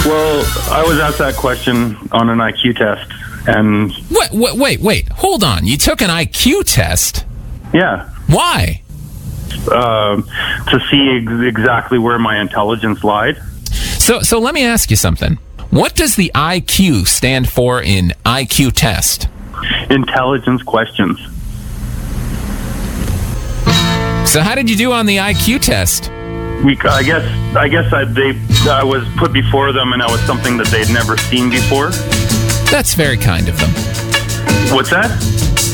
Well, I was asked that question on an IQ test, and Wait. Hold on. You took an IQ test? yeah, Why? to see exactly where my intelligence lied. So let me ask you something. What does the IQ stand for in IQ test? Intelligence questions. So how did you do on the IQ test? I guess I was put before them, and that was something that they'd never seen before. That's very kind of them. What's that?